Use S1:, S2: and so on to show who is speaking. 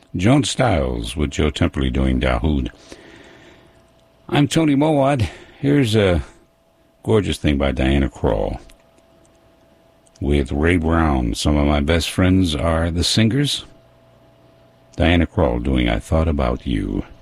S1: Joan Styles with Joe Temperley doing Dahoud. I'm Tony Mowat. Here's a gorgeous thing by Diana Krall with Ray Brown. Some of my best friends are the singers. Diana Krall doing I Thought About You.